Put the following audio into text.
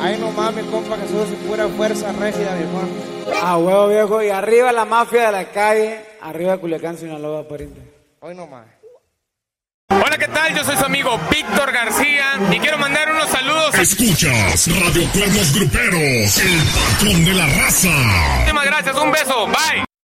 Ay, no mames, compa Jesús, y pura fuerza rígida, viejón. A huevo, viejo. Y arriba la mafia de la calle. Arriba Culiacán, Sinaloa, pariente. Hoy no más. Hola, ¿qué tal? Yo soy su amigo Víctor García y quiero mandar unos saludos. Escuchas Radio Cuernos Gruperos, el patrón de la raza. Muchísimas gracias, un beso, bye.